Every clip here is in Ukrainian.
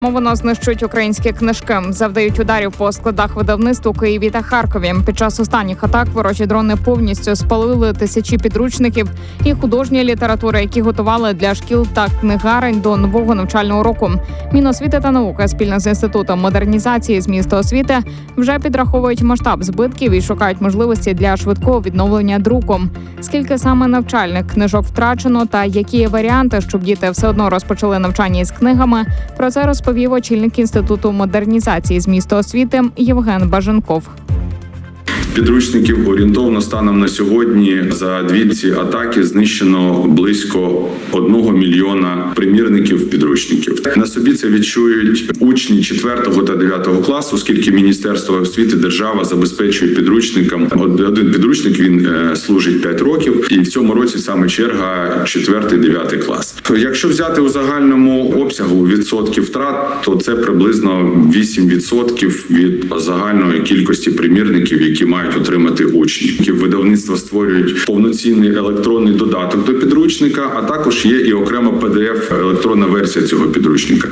Мовно знищують українські книжки, завдають ударів по складах видавництв у Києві та Харкові. Під час останніх атак ворожі дрони повністю спалили тисячі підручників і художньої літератури, які готували для шкіл та книгарень до нового навчального року. Міносвіти та науки спільно з Інститутом модернізації з міста освіти вже підраховують масштаб збитків і шукають можливості для швидкого відновлення друку. Скільки саме навчальних книжок втрачено та які є варіанти, щоб діти все одно розпочали навчання із книгами, про це розповів очільник Інституту модернізації з міста освіти Євген Баженков. Підручників орієнтовно станом на сьогодні за дві ці атаки знищено близько 1 мільйона примірників підручників. На собі це відчують учні 4 та 9 класу, оскільки Міністерство освіти, держава забезпечує підручникам. Один підручник, він служить 5 років, і в цьому році саме черга 4-9 клас. Якщо взяти у загальному обсягу відсотків втрат, то це приблизно 8% від загальної кількості примірників, які мають отримати учні. Видавництва створюють повноцінний електронний додаток до підручника, а також є і окрема PDF електронна версія цього підручника.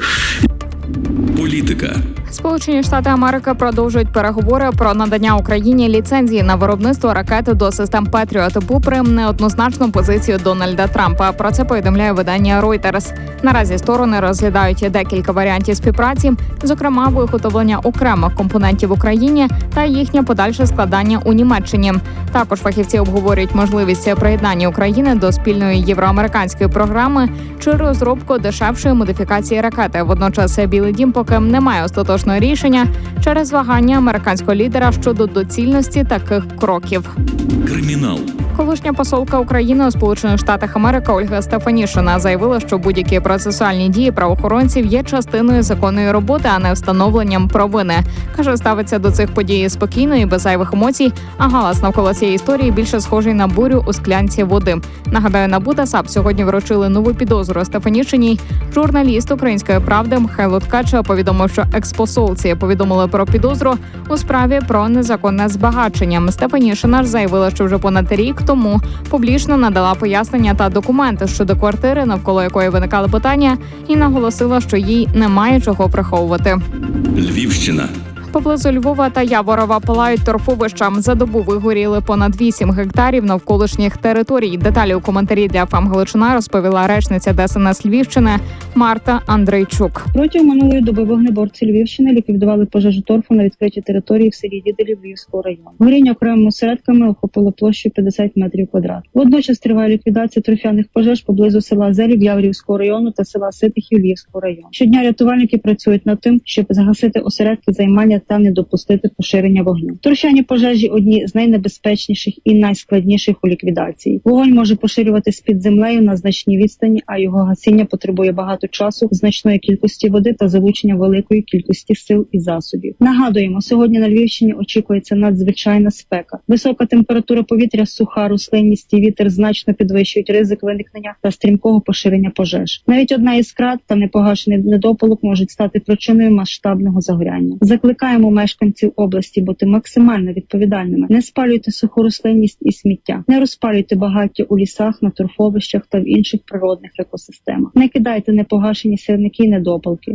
Політика. Сполучені Штати Америки продовжують переговори про надання Україні ліцензії на виробництво ракет до систем Петріот, попри неоднозначну позицію Дональда Трампа. Про це повідомляє видання Reuters. Наразі сторони розглядають декілька варіантів співпраці, зокрема виготовлення окремих компонентів в Україні та їхнє подальше складання у Німеччині. Також фахівці обговорюють можливість приєднання України до спільної євроамериканської програми чи розробку дешевшої модифікації ракети. Водночас Білий дім поки не має остаточного рішення через вагання американського лідера щодо доцільності таких кроків. Кримінал. Колишня посолка України у Сполучених Штатах Америки Ольга Стефанішина заявила, що будь-які процесуальні дії правоохоронців є частиною законної роботи, а не встановленням провини. Каже, ставиться до цих подій спокійно і без зайвих емоцій, а галас навколо цієї історії більше схожий на бурю у склянці води. Нагадаю, НАБУ та САП сьогодні вручили нову підозру Стефанішиній. Журналіст «Української правди» Михайло Ткач повідомив, що експосолці повідомили про підозру у справі про незаконне збагачення. Стефанішина ж заявила, що вже понад рік тому публічно надала пояснення та документи щодо квартири, навколо якої виникали питання, і наголосила, що їй немає чого приховувати. Львівщина. Поблизу Львова та Яворова палають торфовища. За добу вигоріли понад 8 гектарів навколишніх територій. Деталі у коментарі для ФАМ Галичина розповіла речниця ДСНС Львівщини Марта Андрейчук. Протягом минулої доби вогнеборці Львівщини ліквідували пожежу торфу на відкритій території в селі Діделів Львівського району. Горіння окремими осередками охопило площу 50 метрів квадратних. Водночас триває ліквідація торфяних пожеж поблизу села Зелів Яворівського району та села Ситихів Львівського району. Щодня рятувальники працюють над тим, щоб загасити осередки займання та не допустити поширення вогню. Торфяні пожежі – одні з найнебезпечніших і найскладніших у ліквідації. Вогонь може поширюватись під землею на значній відстані, а його гасіння потребує багато часу, значної кількості води та залучення великої кількості сил і засобів. Нагадуємо, сьогодні на Львівщині очікується надзвичайна спека. Висока температура повітря, суха рослинність і вітер значно підвищують ризик виникнення та стрімкого поширення пожеж. Навіть одна іскра та непогашений недопалок можуть стати причиною масштабного загоряння. Закликаємо мешканців області бути максимально відповідальними. Не спалюйте суху рослинність і сміття. Не розпалюйте багаття у лісах, на торфовищах та в інших природних екосистемах. Не кидайте непогашені сірники і недопалки.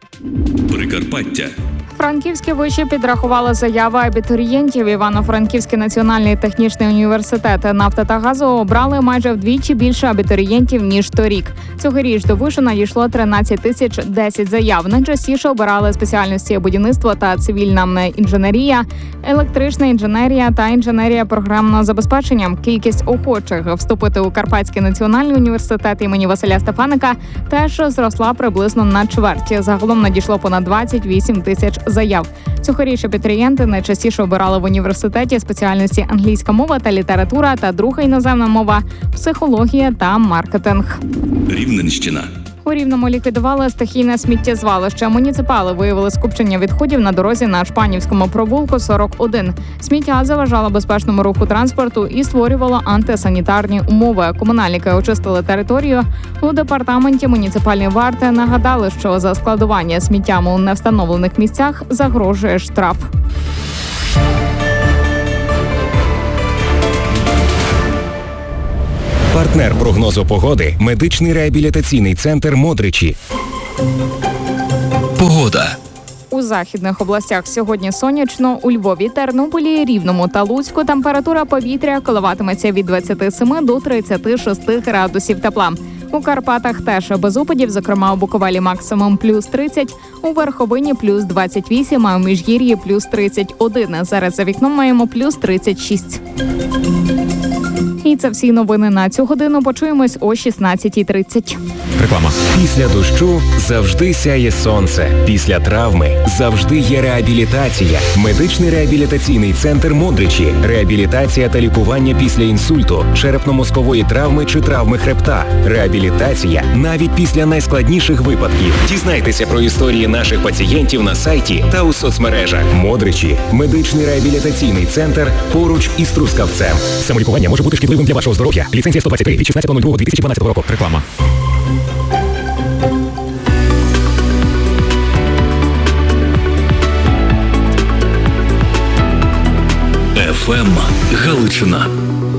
Прикарпаття. Франківські виші підрахували заяви абітурієнтів. Івано-Франківський національний технічний університет нафти та газу обрали майже вдвічі більше абітурієнтів, ніж торік. Цьогоріч до вишу надійшло 13 тисяч 10 заяв. Найчастіше обирали спеціальності будівництва та цивільна інженерія, електрична інженерія та інженерія програмного забезпечення. Кількість охочих вступити у Карпатський національний університет імені Василя Стефаника теж зросла приблизно на чверть. Загалом надійшло понад 28 тисяч заяв. Цьогоріч абітурієнти найчастіше обирали в університеті спеціальності англійська мова та література та друга іноземна мова, психологія та маркетинг. Рівненщина. У Рівному ліквідували стихійне сміттєзвалище. Муніципали виявили скупчення відходів на дорозі на Шпанівському провулку 41. Сміття заважало безпечному руху транспорту і створювало антисанітарні умови. Комунальники очистили територію. У департаменті муніципальної варти нагадали, що за складування сміттям у невстановлених місцях загрожує штраф. Партнер прогнозу погоди – медичний реабілітаційний центр «Модричі». Погода. У західних областях сьогодні сонячно, у Львові, Тернополі, Рівному та Луцьку температура повітря коливатиметься від 27 до 36 градусів тепла. У Карпатах теж без опадів, зокрема у Буковелі максимум плюс 30, у Верховині плюс 28, а у Міжгір'ї плюс 31. Зараз за вікном маємо плюс 36. І це всі новини на цю годину. Почуємось о 16:30. Реклама. Після дощу завжди сяє сонце. Після травми завжди є реабілітація. Медичний реабілітаційний центр «Модричі». Реабілітація та лікування після інсульту, черепно-мозкової травми чи травми хребта. Реабілітація навіть після найскладніших випадків. Дізнайтеся про історії наших пацієнтів на сайті та у соцмережах. «Модричі» – медичний реабілітаційний центр поруч із Трускавцем. Самолікування може бути шкідливим для вашого здоров'я. Ліцензія 123 від 16.02.2012 року. Реклама. ФМ Галичина.